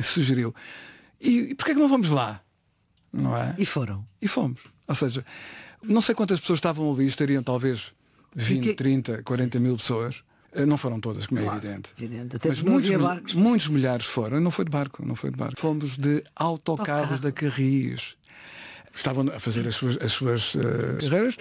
sugeriu. E porquê é que não vamos lá? Não é? E foram. E fomos. Ou seja, não sei quantas pessoas estavam ali, estariam talvez 20, 30, 40 mil pessoas. Não foram todas, como é evidente. Até Mas muitos milhares foram. Não foi de barco. Fomos de autocarros da Carris. Estavam a fazer as suas carreiras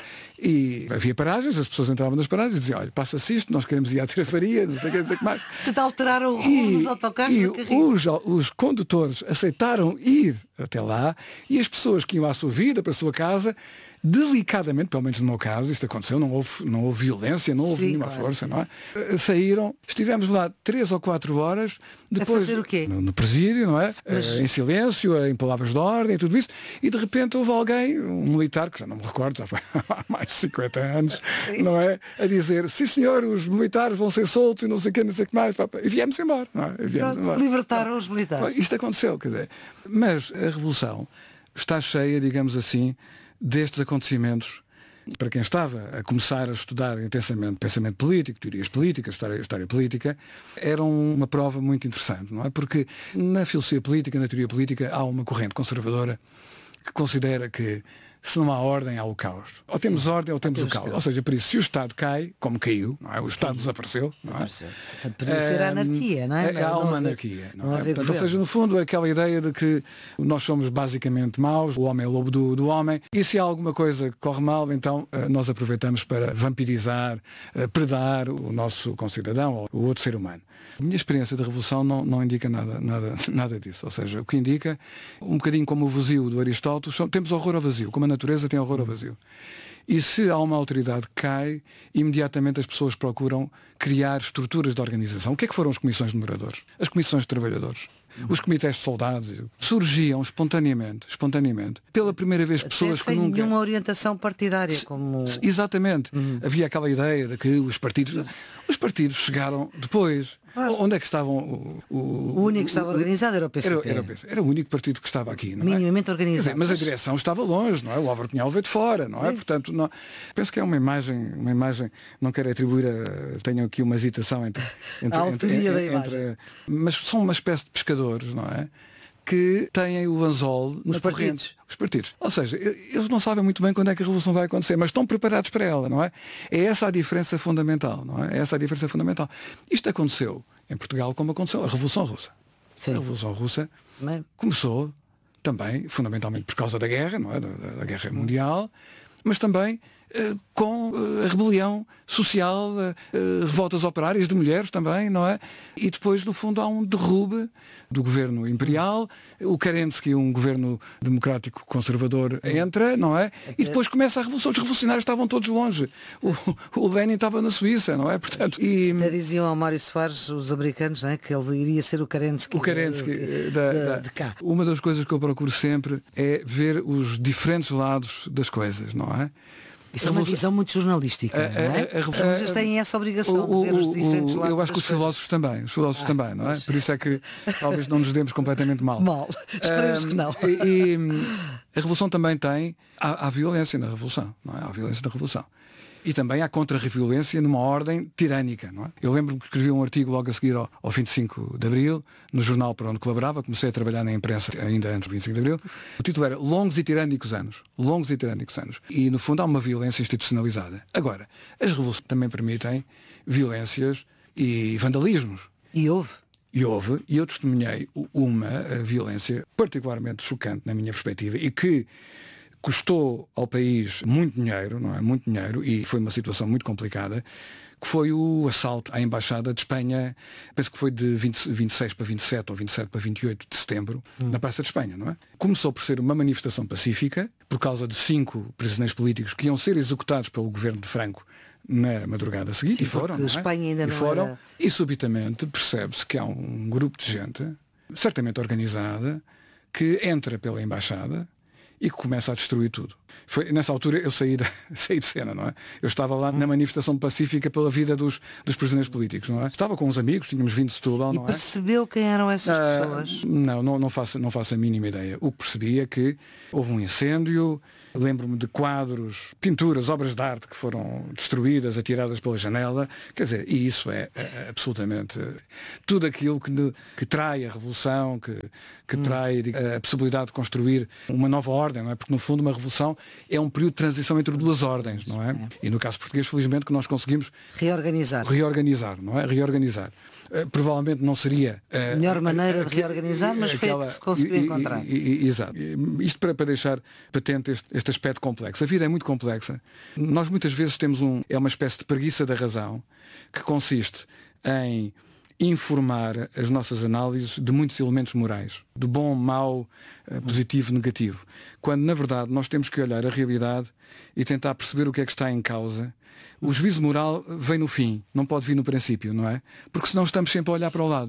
e havia paragens, as pessoas entravam nas paragens e diziam, olha, passa-se isto, nós queremos ir à Trafaria, não sei o que mais. Portanto, alteraram o rumo dos autocarros da Carris. Os condutores aceitaram ir até lá e as pessoas que iam à sua vida, para a sua casa, delicadamente, pelo menos no meu caso, isto aconteceu, não houve violência, não houve nenhuma força, não é? Saíram, estivemos lá 3 ou 4 horas, depois a fazer o quê? No presídio, não é? Em silêncio, em palavras de ordem e tudo isso, e de repente houve alguém, um militar, que já não me recordo, já foi há mais de 50 anos, não é? A dizer, sim senhor, os militares vão ser soltos e não sei o que mais, e viemos embora, não é? Libertaram os militares. Isto aconteceu, quer dizer, mas a Revolução está cheia, digamos assim, destes acontecimentos. Para quem estava a começar a estudar intensamente pensamento político, teorias políticas, história política, era uma prova muito interessante, não é? Porque na filosofia política, na teoria política, há uma corrente conservadora que considera que se não há ordem, há o caos. Ou temos ordem ou temos o caos. Ou seja, por isso, se o Estado cai, como caiu, não é? O Estado desapareceu. Não é? Portanto, poderia ser a anarquia, não é? Há uma anarquia. Não é? Portanto, ou seja, no fundo, aquela ideia de que nós somos basicamente maus, o homem é o lobo do homem, e se há alguma coisa que corre mal, então nós aproveitamos para vampirizar, predar o nosso concidadão ou o outro ser humano. A minha experiência da Revolução não indica nada disso. Ou seja, o que indica, um bocadinho como o vazio do Aristóteles, temos horror ao vazio, como a natureza tem horror ao vazio. E se há uma autoridade que cai, imediatamente as pessoas procuram criar estruturas de organização. O que é que foram as comissões de moradores? As comissões de trabalhadores? Os comitês de soldados surgiam espontaneamente, pela primeira vez pessoas que nunca... nenhuma orientação partidária, como... Exatamente. Havia aquela ideia de que os partidos chegaram depois. Onde é que estavam o único que estava organizado era o PCP. Era o único partido que estava aqui, não é? Minimamente organizado. Mas a direção estava longe, não é? O Álvaro Cunhal veio de fora, não é? Portanto, penso que é uma imagem, não quero atribuir tenho aqui uma hesitação entre a autoria da imagem. Mas são uma espécie de pescadores, não é? Que têm o anzol nos partidos. Os partidos. Ou seja, eles não sabem muito bem quando é que a Revolução vai acontecer, mas estão preparados para ela, não é? É essa a diferença fundamental, não é? É essa a diferença fundamental. Isto aconteceu em Portugal como aconteceu a Revolução Russa. Sim. A Revolução Russa começou também, fundamentalmente por causa da guerra, não é? Da Guerra Mundial, mas também com a rebelião social, revoltas operárias de mulheres também, não é? E depois, no fundo, há um derrube do governo imperial, o Kerensky, um governo democrático conservador, entra, não é? E depois começa a revolução. Os revolucionários estavam todos longe. O Lenin estava na Suíça, não é? Portanto, até diziam ao Mário Soares, os americanos, não é? Que ele iria ser o Kerensky. De cá. Uma das coisas que eu procuro sempre é ver os diferentes lados das coisas, não é? Isso é uma visão muito jornalística, não é? Os jornalistas têm essa obrigação de ver os diferentes lados. Eu acho que os filósofos também, não é? Por isso é que talvez não nos demos completamente mal. Esperemos que não. E a Revolução também tem, há violência na Revolução, não é? Há violência na Revolução. E também há contra-violência numa ordem tirânica, não é? Eu lembro-me que escrevi um artigo logo a seguir ao 25 de Abril, no jornal para onde colaborava, comecei a trabalhar na imprensa ainda antes do 25 de Abril. O título era Longos e Tirânicos Anos. E, no fundo, há uma violência institucionalizada. Agora, as revoluções também permitem violências e vandalismos. E houve, e eu testemunhei uma violência particularmente chocante, na minha perspectiva, e que custou ao país muito dinheiro, não é? Muito dinheiro, e foi uma situação muito complicada, que foi o assalto à Embaixada de Espanha, penso que foi de 26 para 27 ou 27 para 28 de setembro, na Praça de Espanha, não é? Começou por ser uma manifestação pacífica, por causa de 5 prisioneiros políticos que iam ser executados pelo governo de Franco na madrugada seguinte. Sim, e foram, não é? Espanha ainda não era... E subitamente percebe-se que há um grupo de gente, certamente organizada, que entra pela Embaixada e que começa a destruir tudo. Foi, nessa altura eu saí de cena, não é? Eu estava lá na manifestação pacífica pela vida dos prisioneiros políticos, não é? Estava com uns amigos, tínhamos vindo de Setúbal, não é? E percebeu quem eram essas pessoas? Não faço a mínima ideia. O que percebi é que houve um incêndio, lembro-me de quadros, pinturas, obras de arte que foram destruídas, atiradas pela janela, quer dizer, e isso é absolutamente tudo aquilo que trai a revolução, que trai a possibilidade de construir uma nova ordem, não é? Porque no fundo uma revolução é um período de transição entre duas ordens, não é? E no caso português, felizmente, que nós conseguimos reorganizar, não é? Reorganizar. Provavelmente não seria a melhor maneira de reorganizar, mas foi a que se conseguiu encontrar. Exato. Isto para deixar patente este aspecto complexo. A vida é muito complexa. Nós muitas vezes temos uma espécie de preguiça da razão que consiste em informar as nossas análises de muitos elementos morais, do bom, mau, positivo, negativo, quando na verdade nós temos que olhar a realidade e tentar perceber o que é que está em causa. O juízo moral vem no fim, não pode vir no princípio, não é? Porque senão estamos sempre a olhar para o lado.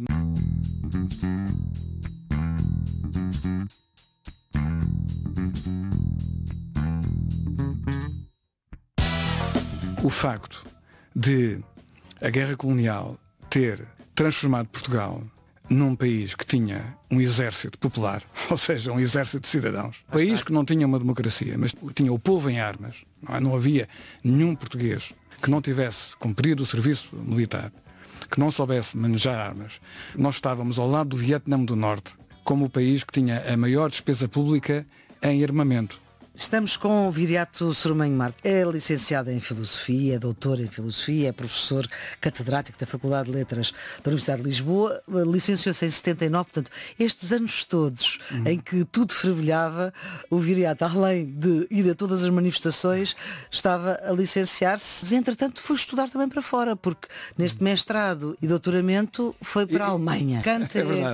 O facto de a guerra colonial ter transformado Portugal num país que tinha um exército popular, ou seja, um exército de cidadãos, país que não tinha uma democracia, mas tinha o povo em armas, não havia nenhum português que não tivesse cumprido o serviço militar, que não soubesse manejar armas. Nós estávamos ao lado do Vietnã do Norte, como o país que tinha a maior despesa pública em armamento. Estamos com o Viriato Sormanho Marques. É licenciado em Filosofia, é doutor em Filosofia, é professor catedrático da Faculdade de Letras da Universidade de Lisboa, licenciou-se em 79, portanto, estes anos todos em que tudo fervilhava, o Viriato, além de ir a todas as manifestações, estava a licenciar-se, entretanto foi estudar também para fora, porque neste mestrado e doutoramento foi para a Alemanha. Kant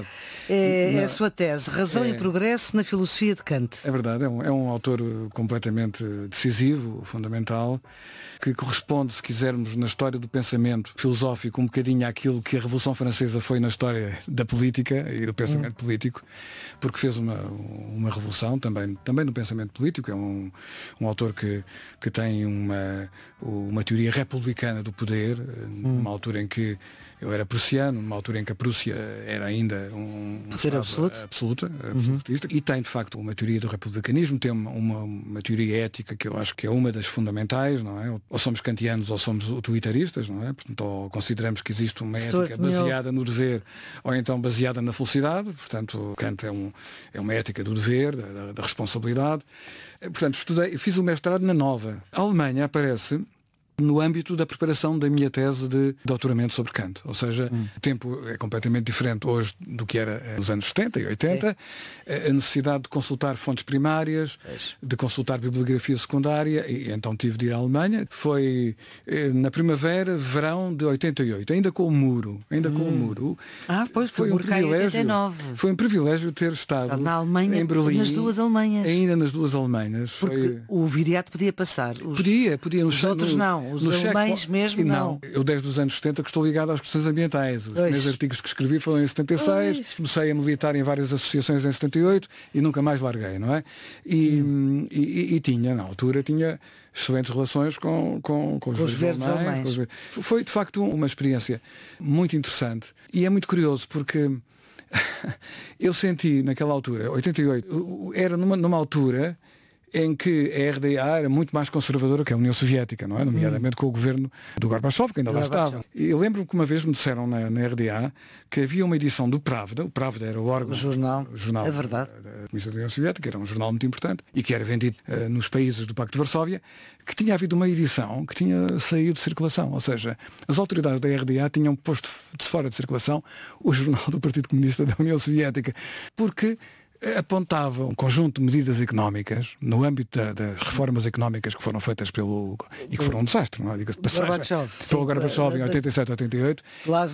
é a sua tese, Razão e Progresso na Filosofia de Kant. É verdade, é um autor completamente decisivo, fundamental, que corresponde, se quisermos, na história do pensamento filosófico um bocadinho àquilo que a Revolução Francesa foi na história da política e do pensamento político, porque fez uma revolução também no pensamento político. É um autor que tem uma teoria republicana do poder, numa altura em que eu era prussiano, numa altura em que a Prússia era ainda um poder absolutista, e tem de facto uma teoria do republicanismo, tem uma teoria ética que eu acho que é uma das fundamentais, não é? Ou somos kantianos ou somos utilitaristas, não é? Portanto, ou consideramos que existe uma ética baseada no dever ou então baseada na felicidade. Portanto, Kant é uma ética do dever, da responsabilidade. Portanto, fiz o mestrado na Nova. A Alemanha aparece no âmbito da preparação da minha tese de doutoramento sobre Kant. Ou seja, o tempo é completamente diferente hoje do que era nos anos 70 e 80. Sim. A necessidade de consultar fontes primárias, de consultar bibliografia secundária, e então tive de ir à Alemanha. Foi na primavera, verão de 88, ainda com o muro. Pois foi um privilégio. 89. Foi um privilégio ter estado na Alemanha, em Berlim, nas duas Alemanhas. Ainda nas duas Alemanhas. Porque o Viriato podia passar. Podia. Os outros não. Os alemães mesmo não. Eu desde os anos 70 que estou ligado às questões ambientais. Os primeiros artigos que escrevi foram em 76, comecei a militar em várias associações em 78 e nunca mais larguei, não é? E tinha, na altura, excelentes relações com os verdes alemães. Foi de facto uma experiência muito interessante e é muito curioso porque eu senti naquela altura, 88, era numa altura em que a RDA era muito mais conservadora que a União Soviética, não é? Nomeadamente com o governo do Gorbachev, que ainda lá estava. E eu lembro-me que uma vez me disseram na RDA que havia uma edição do Pravda. O Pravda era o órgão, o jornal é verdade, da Comissão da União Soviética, era um jornal muito importante e que era vendido nos países do Pacto de Varsóvia, que tinha havido uma edição que tinha saído de circulação. Ou seja, as autoridades da RDA tinham posto de fora de circulação o jornal do Partido Comunista da União Soviética, porque apontava um conjunto de medidas económicas no âmbito das reformas económicas que foram feitas e que foram um desastre, não é? Diga-se de passagem. Pelo Gorbachev em 87, 88.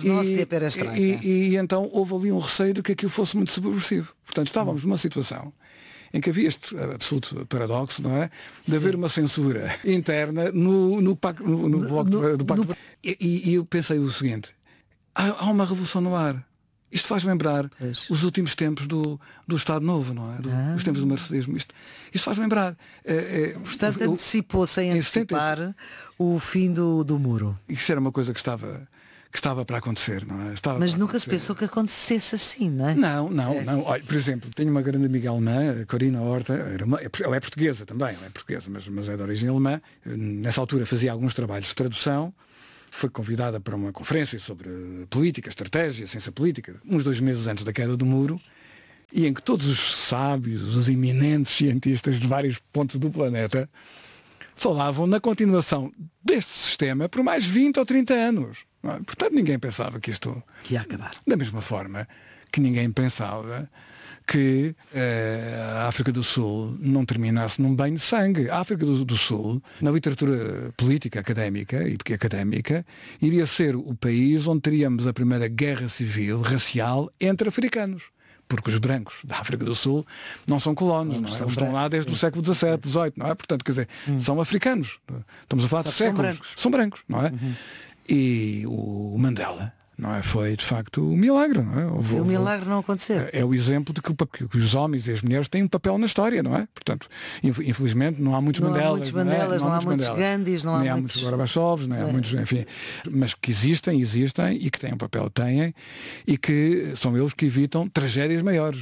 E então houve ali um receio de que aquilo fosse muito subversivo. Portanto, estávamos numa situação em que havia este absoluto paradoxo, não é? De haver uma censura interna no bloco do Pacto. E eu pensei o seguinte, há uma revolução no ar. Isto faz lembrar os últimos tempos do Estado Novo, não é? Os tempos do marcelismo. Isto faz lembrar. Portanto, antecipou sem antecipar o fim do muro. Isso era uma coisa que estava para acontecer, não é? Mas nunca se pensou que acontecesse assim, não é? Não. Olha, por exemplo, tenho uma grande amiga alemã, a Corina Horta, ela é portuguesa também, mas é de origem alemã. Nessa altura fazia alguns trabalhos de tradução. Foi convidada para uma conferência sobre política, estratégia, ciência política, uns 2 meses antes da queda do muro, e em que todos os sábios, os eminentes cientistas de vários pontos do planeta falavam na continuação deste sistema por mais 20 ou 30 anos. Não é? Portanto, ninguém pensava que isto ia acabar. Da mesma forma que ninguém pensava que a África do Sul não terminasse num banho de sangue. A África do Sul, na literatura política académica e académica, iria ser o país onde teríamos a primeira guerra civil racial entre africanos. Porque os brancos da África do Sul não são colonos, não é? Eles estão lá desde o século XVII, XVIII, não é? Portanto, quer dizer, são africanos. Estamos a falar de séculos. São brancos, não é? E o Mandela, não é? Foi de facto um milagre, não é? O milagre não acontecer. É o exemplo de que os homens e as mulheres têm um papel na história, não é? Portanto, infelizmente não há muitos Mandelas, não há muitos Gandhis, não há muitos Gorbachovs, não há muitos, enfim, mas que existem e que têm um papel, e que são eles que evitam tragédias maiores.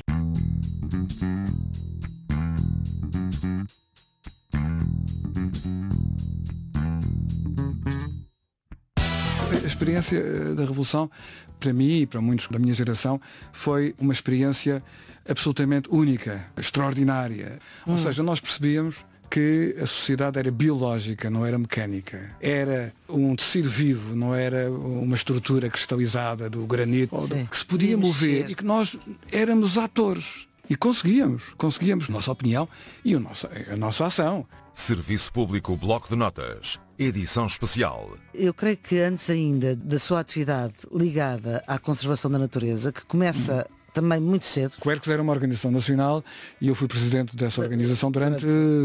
A experiência da Revolução, para mim e para muitos da minha geração, foi uma experiência absolutamente única, extraordinária. Ou seja, nós percebíamos que a sociedade era biológica, não era mecânica. Era um tecido vivo, não era uma estrutura cristalizada do granito, que se podia mover, e que nós éramos atores. E conseguíamos a nossa opinião e a nossa ação. Serviço Público Bloco de Notas, edição especial. Eu creio que antes ainda da sua atividade ligada à conservação da natureza, que começa também muito cedo. Quercus era uma organização nacional e eu fui presidente dessa organização durante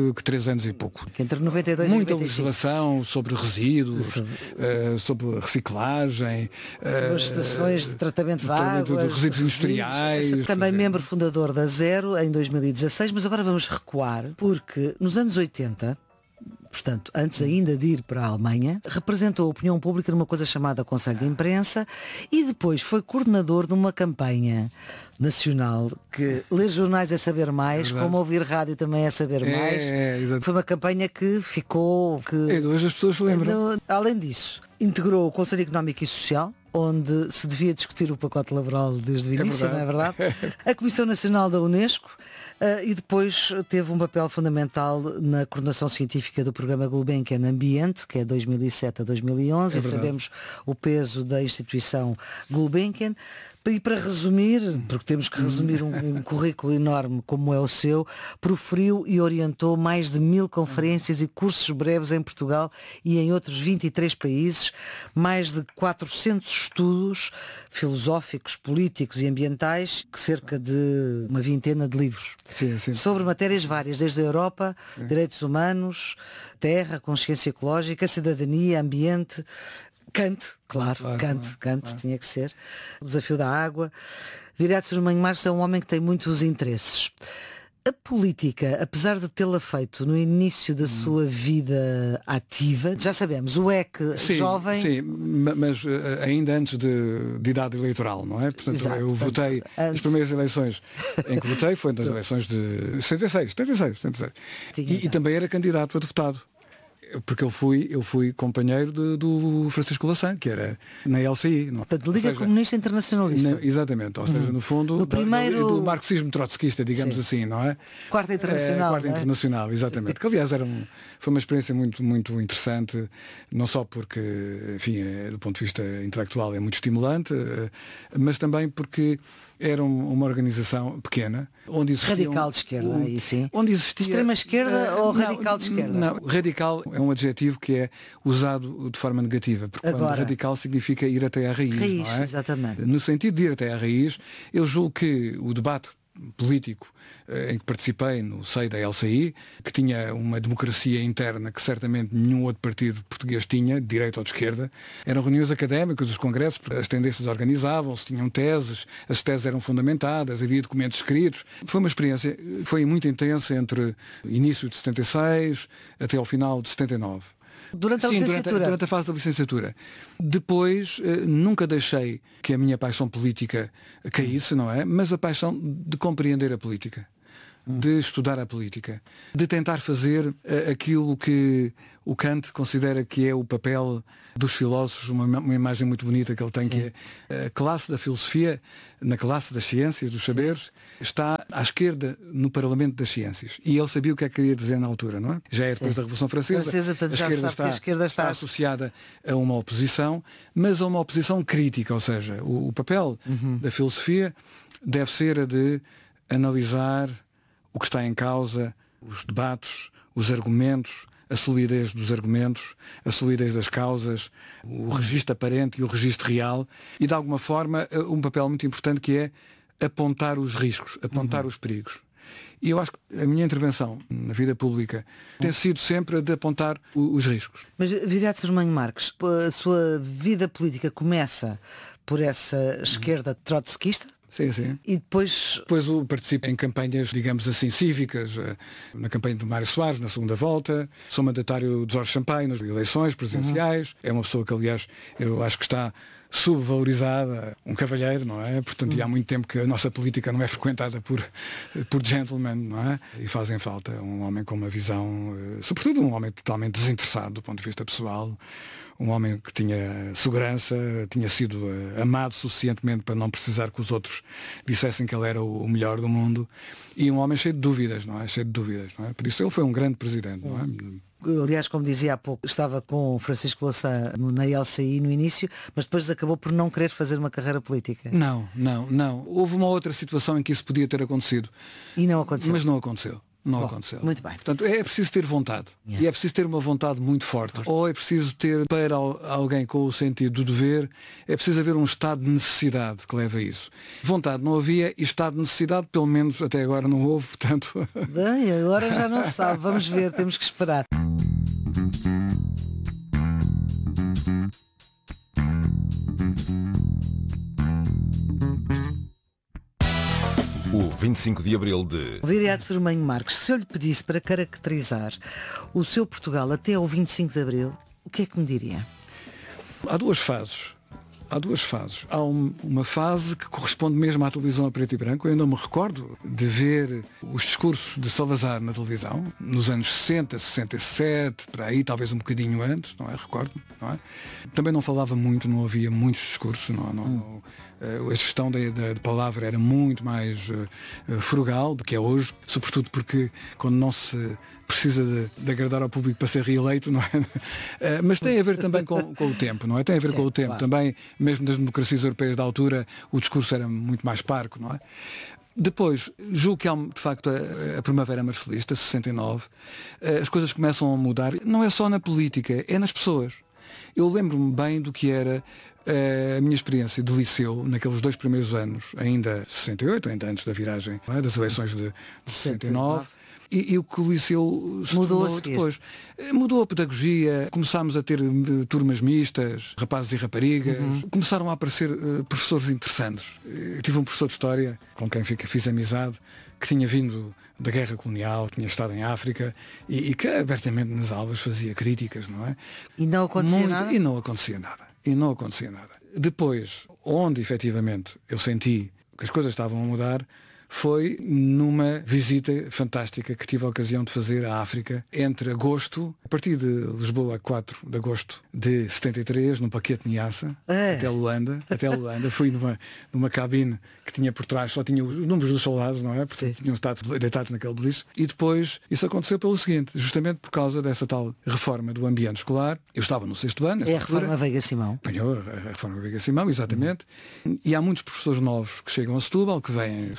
3 anos e pouco. Entre 92 e 95. Muita legislação sobre resíduos, sobre reciclagem, sobre as estações de tratamento de água, de resíduos industriais. Também membro fundador da Zero em 2016, mas agora vamos recuar, porque nos anos 80, portanto, antes ainda de ir para a Alemanha, representou a opinião pública numa coisa chamada Conselho de Imprensa e depois foi coordenador de uma campanha nacional que ler jornais é saber mais, como ouvir rádio também é saber mais. Foi uma campanha que ficou... hoje as pessoas se lembram. Além disso, integrou o Conselho Económico e Social, onde se devia discutir o pacote laboral desde o início, não é verdade? A Comissão Nacional da Unesco, e depois teve um papel fundamental na coordenação científica do programa Gulbenkian Ambiente, que é 2007 a 2011, e sabemos o peso da instituição Gulbenkian. E para resumir, porque temos que resumir um currículo enorme como é o seu, proferiu e orientou mais de 1000 conferências e cursos breves em Portugal e em outros 23 países, mais de 400 estudos filosóficos, políticos e ambientais, cerca de uma vintena de livros. Sim. Sobre matérias várias, desde a Europa, direitos humanos, terra, consciência ecológica, cidadania, ambiente. Kant, Kant tinha que ser. O desafio da água. Viriato Sormanho Marques é um homem que tem muitos interesses. A política, apesar de tê-la feito no início da sua vida ativa, já sabemos, o jovem... Sim, mas ainda antes de idade eleitoral, não é? Portanto, Exato, eu votei, as primeiras eleições em que votei foi nas eleições de 76. E também era candidato a deputado. Porque eu fui companheiro do Francisco Lassan, que era na LCI. Portanto, Liga Comunista Internacionalista. Exatamente, ou seja, no fundo, do marxismo trotskista, digamos assim, não é? Quarta Internacional. Quarta Internacional, exatamente. Que aliás foi uma experiência muito, muito interessante, não só porque, enfim, do ponto de vista intelectual é muito estimulante, mas também porque era uma organização pequena, onde existia... Radical de esquerda, aí sim. Onde existia... Extrema esquerda ou radical de esquerda? Não, radical é um adjetivo que é usado de forma negativa, porque quando radical significa ir até à raiz, não é? Exatamente. No sentido de ir até à raiz, eu julgo que o debate político em que participei no seio da LCI, que tinha uma democracia interna que certamente nenhum outro partido português tinha, de direita ou de esquerda. Eram reuniões académicas, os congressos, as tendências organizavam-se, tinham teses, as teses eram fundamentadas, havia documentos escritos. Foi uma experiência, foi muito intensa entre início de 76 até ao final de 79. Durante a licenciatura? Durante a fase da licenciatura. Depois, nunca deixei que a minha paixão política caísse, não é? Mas a paixão de compreender a política, de estudar a política, de tentar fazer aquilo que o Kant considera que é o papel dos filósofos, uma imagem muito bonita que ele tem, que é a classe da filosofia, na classe das ciências, dos saberes, está à esquerda no Parlamento das Ciências. E ele sabia o que é que queria dizer na altura, não é? Já é depois da Revolução Francesa. Portanto, a esquerda está associada a uma oposição, mas a uma oposição crítica, ou seja, o papel da filosofia deve ser a de analisar o que está em causa, os debates, os argumentos, a solidez dos argumentos, a solidez das causas, o registro aparente e o registro real, e de alguma forma um papel muito importante que é apontar os riscos, apontar os perigos. E eu acho que a minha intervenção na vida pública tem sido sempre a de apontar os riscos. Mas, Viriato Sormanho Marques, a sua vida política começa por essa esquerda trotskista? Sim, sim. E depois eu participo em campanhas, digamos assim, cívicas, na campanha de Mário Soares, na segunda volta. Sou mandatário de Jorge Sampaio nas eleições presidenciais. É uma pessoa que, aliás, eu acho que está subvalorizada, um cavalheiro, não é? Portanto, e há muito tempo que a nossa política não é frequentada por gentlemen, não é? E fazem falta um homem com uma visão, sobretudo um homem totalmente desinteressado do ponto de vista pessoal, um homem que tinha segurança, tinha sido amado suficientemente para não precisar que os outros dissessem que ele era o melhor do mundo, e um homem cheio de dúvidas, não é? Cheio de dúvidas, não é? Por isso ele foi um grande presidente, não é? Aliás, como dizia há pouco, estava com o Francisco Louçã na LCI no início, mas depois acabou por não querer fazer uma carreira política. Não. Houve uma outra situação em que isso podia ter acontecido. E não aconteceu. Mas não aconteceu. Não aconteceu. Muito bem. Portanto, é preciso ter vontade. E é preciso ter uma vontade muito forte. Ou é preciso ter, para alguém com o sentido do dever, é preciso haver um estado de necessidade que leva a isso. Vontade não havia e estado de necessidade, pelo menos até agora não houve, portanto... Bem, agora já não se sabe. Vamos ver, temos que esperar. O 25 de Abril de... Viriato Sormanho Marques, se eu lhe pedisse para caracterizar o seu Portugal até ao 25 de Abril, o que é que me diria? Há duas fases. Há uma fase que corresponde mesmo à televisão a preto e branco. Eu ainda me recordo de ver os discursos de Salazar na televisão, nos anos 60, 67, por aí, talvez um bocadinho antes, não é? Recordo-me, não é? Também não falava muito, não havia muitos discursos, a gestão da palavra era muito mais frugal do que é hoje, sobretudo porque quando não se precisa de agradar ao público para ser reeleito, não é? Mas tem a ver também com o tempo, não é? Tem a ver com o tempo. Claro. Também, mesmo das democracias europeias da altura, o discurso era muito mais parco, não é? Depois, julgo que há, de facto, a Primavera Marcelista, 69, as coisas começam a mudar, não é só na política, é nas pessoas. Eu lembro-me bem do que era a minha experiência de liceu naqueles 2 primeiros anos, ainda 68, ainda antes da viragem, não é? Das eleições de 69. E o que o liceu se tornou depois. Mudou a pedagogia, começámos a ter turmas mistas, rapazes e raparigas, começaram a aparecer professores interessantes. Eu tive um professor de História, com quem fiz amizade, que tinha vindo da guerra colonial, tinha estado em África e que abertamente nas aulas fazia críticas, não é? E não acontecia nada? E não acontecia nada. Depois, onde efetivamente eu senti que as coisas estavam a mudar, foi numa visita fantástica que tive a ocasião de fazer à África entre agosto, a partir de Lisboa a 4 de agosto de 73, no Paquete Niassa, até Luanda. Fui numa cabine que tinha por trás, só tinha os números dos soldados, não é? Porque tinham estado deitados naquele beliche. E depois isso aconteceu pelo seguinte, justamente por causa dessa tal reforma do ambiente escolar. Eu estava no 6º ano, nessa altura. A reforma Veiga Simão. Apanhou a reforma Veiga Simão, exatamente. E há muitos professores novos que chegam a Setúbal, que vêm dos mais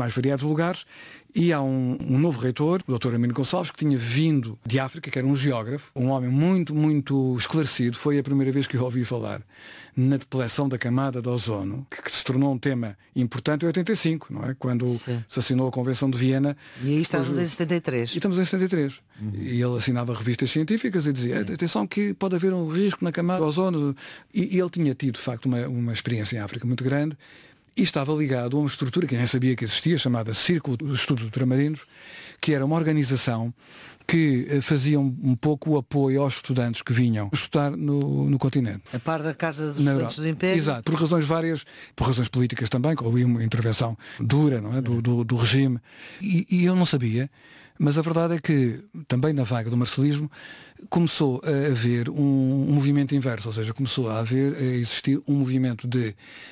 mais variados lugares, e há um novo reitor, o Dr. Amino Gonçalves, que tinha vindo de África, que era um geógrafo, um homem muito, muito esclarecido. Foi a primeira vez que eu ouvi falar na depleção da camada de ozono, que se tornou um tema importante em 85, não é? Quando se assinou a Convenção de Viena. E aí estávamos em 73. E estamos em 73. E ele assinava revistas científicas e dizia, atenção que pode haver um risco na camada de ozono. E ele tinha tido, de facto, uma experiência em África muito grande. E estava ligado a uma estrutura que eu nem sabia que existia, chamada Círculo dos Estudos Ultramarinos, que era uma organização que fazia um pouco o apoio aos estudantes que vinham estudar no continente. A par da Casa dos Estudantes do Império. Exato, por razões várias, por razões políticas também, que houve uma intervenção dura, não é? do regime. E eu não sabia, mas a verdade é que também na vaga do marcelismo começou a haver um movimento inverso, ou seja, começou a existir um movimento de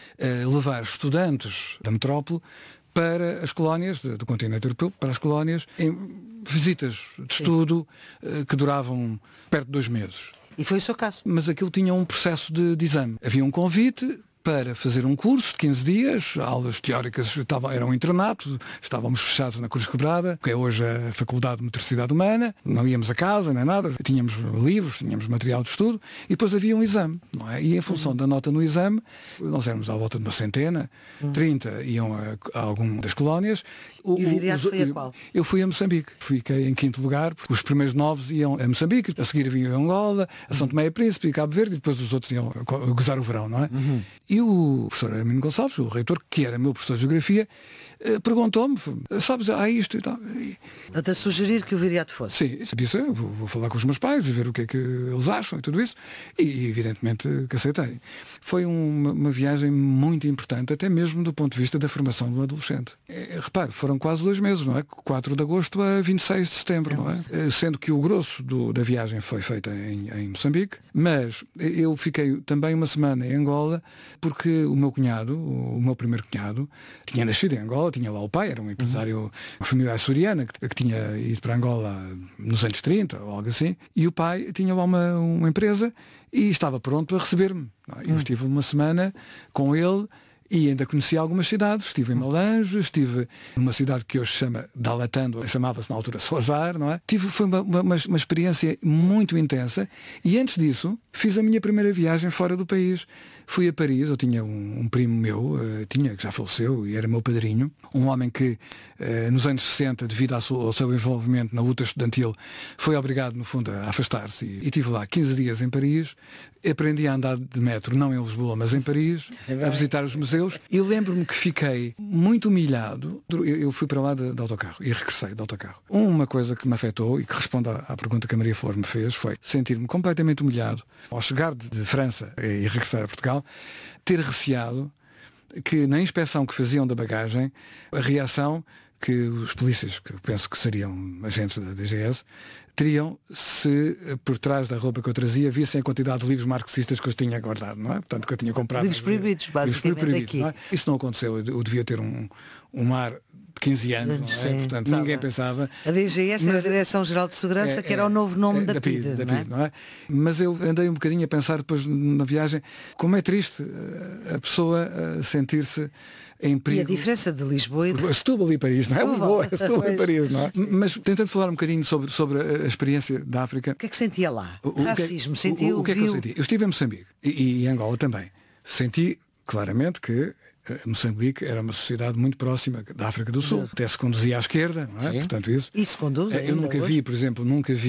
levar estudantes da metrópole para as colónias do continente europeu, para as colónias, em visitas de estudo que duravam perto de 2 meses. E foi o seu caso. Mas aquilo tinha um processo de exame. Havia um convite para fazer um curso de 15 dias, aulas teóricas eram um internato, estávamos fechados na Cruz Quebrada, que é hoje a Faculdade de Motricidade Humana, não íamos a casa, nem nada, tínhamos livros, tínhamos material de estudo, e depois havia um exame, não é? E em função da nota no exame, nós éramos à volta de uma centena, 30 iam a alguma das colónias. E o Viriato foi a qual? Eu fui a Moçambique, fiquei em 5º lugar, porque os primeiros 9 iam a Moçambique, a seguir vinham a Angola, a São Tomé e Príncipe e Cabo Verde, e depois os outros iam gozar o verão, não é? E o professor Amino Gonçalves, o reitor, que era meu professor de Geografia, perguntou-me, sabes, há isto e tal. Portanto, a sugerir que o Viriato fosse. Sim, disse, vou falar com os meus pais e ver o que é que eles acham e tudo isso. E evidentemente que aceitei. Foi uma viagem muito importante, até mesmo do ponto de vista da formação do adolescente. Repare, foram quase 2 meses, não é? 4 de agosto a 26 de setembro, não é? Sendo que o grosso da viagem foi feita em Moçambique, mas eu fiquei também uma semana em Angola, porque o meu cunhado, o meu primeiro cunhado, tinha nascido em Angola, tinha lá o pai, era um empresário, uma família açoriana que tinha ido para Angola nos anos 30 ou algo assim, e o pai tinha lá uma empresa e estava pronto a receber-me. Eu estive uma semana com ele e ainda conheci algumas cidades. Estive em Malange, estive numa cidade que hoje se chama Dalatando, chamava-se na altura Soazar, não é? Foi uma experiência muito intensa, e antes disso fiz a minha primeira viagem fora do país. Fui a Paris, eu tinha um primo meu, que já faleceu e era meu padrinho, um homem que nos anos 60, devido ao seu envolvimento na luta estudantil, foi obrigado, no fundo, a afastar-se, e estive lá 15 dias em Paris, aprendi a andar de metro, não em Lisboa, mas em Paris, a visitar os museus, e lembro-me que fiquei muito humilhado. Eu fui para lá de autocarro e regressei de autocarro. Uma coisa que me afetou e que responde à pergunta que a Maria Flor me fez foi sentir-me completamente humilhado ao chegar de França e regressar a Portugal, ter receado que na inspeção que faziam da bagagem, a reação que os polícias, que eu penso que seriam agentes da DGS, teriam se por trás da roupa que eu trazia vissem a quantidade de livros marxistas que eu tinha guardado, não é? Portanto, que eu tinha comprado. Livros proibidos, basicamente, livros proibidos, aqui. não é? Isso não aconteceu. Eu devia ter um ar de 15 anos, não é? Sim, Portanto, ninguém pensava. A DGS é a Direção-Geral de Segurança, que era o novo nome da PIDE, não é? Mas eu andei um bocadinho a pensar depois na viagem, como é triste a pessoa sentir-se em perigo. E a diferença de Lisboa e de Setúbal e Paris, não é? Lisboa, Setúbal e Paris, não é? Mas tentando falar um bocadinho sobre a experiência da África. O que é que sentia lá? Racismo, sentiu? O que é que eu senti? Eu estive em Moçambique e em Angola também. Senti claramente que Moçambique era uma sociedade muito próxima da África do Sul. Até se conduzia à esquerda, não é? Sim. Portanto, isso. E se conduz Eu nunca vi, por exemplo,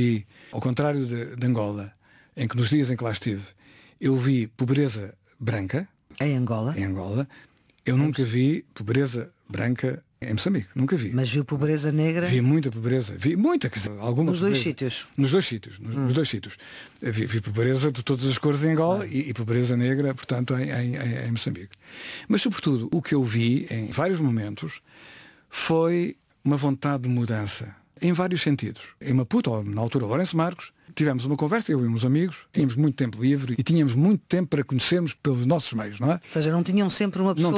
ao contrário de Angola, em que nos dias em que lá estive, eu vi pobreza branca. Em Angola? Em Angola. Eu nunca vi pobreza branca em Moçambique, nunca vi. Mas viu pobreza negra? Vi muita pobreza, vi muita, quer dizer, alguma nos pobreza. Dois sítios? Nos dois sítios, nos dois sítios. Vi pobreza de todas as cores em Angola e pobreza negra, portanto, em Moçambique. Mas, sobretudo, o que eu vi em vários momentos foi uma vontade de mudança, em vários sentidos. Em Maputo, ou na altura Lourenço Marcos, tivemos uma conversa, eu e uns amigos, tínhamos muito tempo livre e tínhamos muito tempo para conhecermos pelos nossos meios, não é? Ou seja, não tinham sempre uma pessoa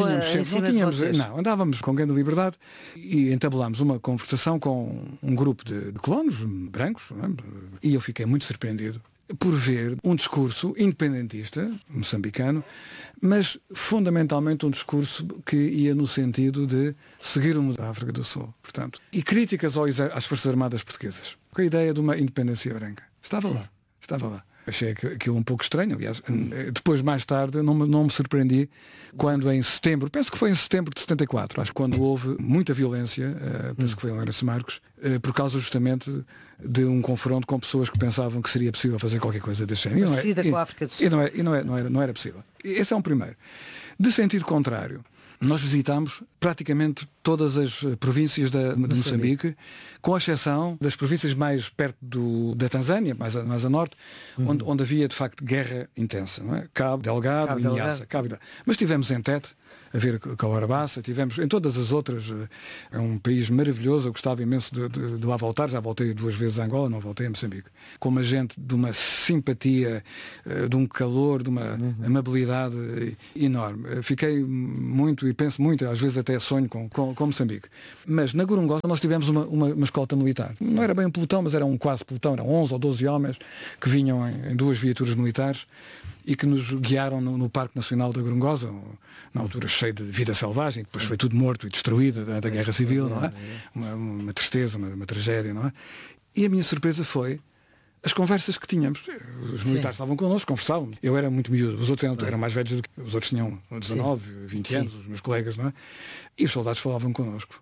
não, andávamos com grande liberdade e entabelámos uma conversação com um grupo de colonos brancos, não é? E eu fiquei muito surpreendido por ver um discurso independentista, moçambicano, mas fundamentalmente um discurso que ia no sentido de seguir o modelo da África do Sul, portanto, e críticas às Forças Armadas Portuguesas, com a ideia de uma independência branca. Estava lá. Achei aquilo um pouco estranho, aliás, depois mais tarde não me surpreendi quando em setembro, penso que foi em setembro de 74, acho que quando houve muita violência, penso que foi em Lourenço Marcos, por causa justamente de um confronto com pessoas que pensavam que seria possível fazer qualquer coisa desse género. Parecida com a África do Sul. Não era possível. Esse é um primeiro. De sentido contrário, nós visitámos praticamente todas as províncias de Moçambique, com exceção das províncias mais perto da Tanzânia, mais a norte, onde havia de facto guerra intensa, não é? Cabo Delgado e Niassa. Mas estivemos em Tete, a ver Cauarabaça, tivemos em todas as outras. É um país maravilhoso, eu gostava imenso de lá voltar, já voltei 2 vezes a Angola, não voltei a Moçambique. Com uma gente de uma simpatia, de um calor, de uma amabilidade enorme. Fiquei muito e penso muito, às vezes até sonho com Moçambique. Mas na Gorongosa nós tivemos uma escolta militar. Não era bem um pelotão, mas era um quase pelotão, eram 11 ou 12 homens que vinham em 2 viaturas militares e que nos guiaram no Parque Nacional da Gorongosa, na altura cheio de vida selvagem, depois foi tudo morto e destruído da Guerra Civil, não é? Uma tristeza, uma tragédia, não é? E a minha surpresa foi as conversas que tínhamos. Os militares estavam connosco, conversávamos. Eu era muito miúdo, os outros eram mais velhos do que os outros, tinham 19, 20 anos, os meus colegas, não é? E os soldados falavam connosco.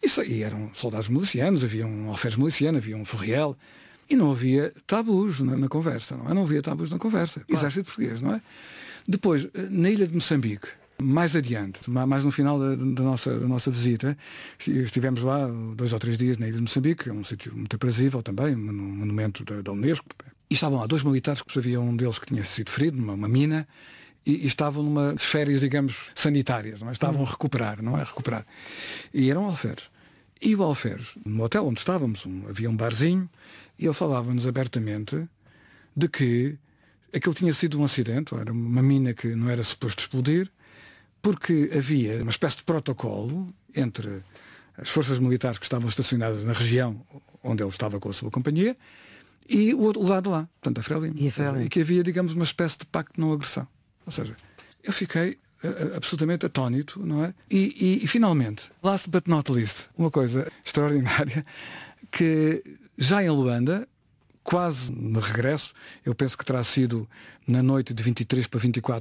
E eram soldados milicianos, havia um alferes miliciano, havia um ferriel. E não havia tabus na conversa, não é? Não havia tabus na conversa. Claro. Exército português, não é? Depois, na ilha de Moçambique, mais adiante, mais no final da nossa visita, estivemos lá 2 ou 3 dias na ilha de Moçambique, é um sítio muito aprazível também, um monumento da Unesco. E estavam lá 2 militares, que havia um deles que tinha sido ferido numa mina, e estavam numa férias, digamos, sanitárias, não é? Estavam a recuperar, não é? Recuperar. E eram alferes. E o alferes, no hotel onde estávamos, havia um barzinho, e ele falava-nos abertamente de que aquilo tinha sido um acidente, era uma mina que não era suposto explodir, porque havia uma espécie de protocolo entre as forças militares que estavam estacionadas na região onde ele estava com a sua companhia e o lado de lá, portanto a Frelimo. E que havia, digamos, uma espécie de pacto de não agressão. Ou seja, eu fiquei absolutamente atónito, não é? E finalmente, last but not least, uma coisa extraordinária, que já em Luanda, quase no regresso, eu penso que terá sido na noite de 23 para 24